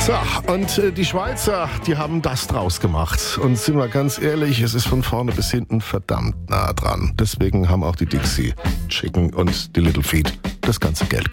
So, und die Schweizer, die haben das draus gemacht. Und sind wir ganz ehrlich, es ist von vorne bis hinten verdammt nah dran. Deswegen haben auch die Dixie Chicken und die Little Feat das ganze Geld